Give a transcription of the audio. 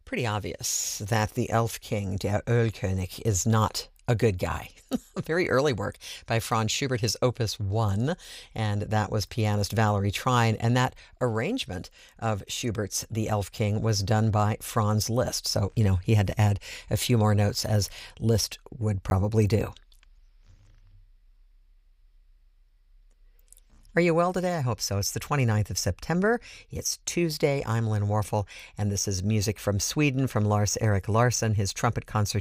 Pretty obvious that the Elf King, der Ölkönig, is not a good guy. Very early work by Franz Schubert, his Opus 1, and that was pianist Valerie Trine. And that arrangement of Schubert's The Elf King was done by Franz Liszt. So, he had to add a few more notes, as Liszt would probably do. Are you well today? I hope so. It's the 29th of September. It's Tuesday. I'm Lynn Warfel, and this is music from Sweden from Lars-Erik Larsson, his trumpet concert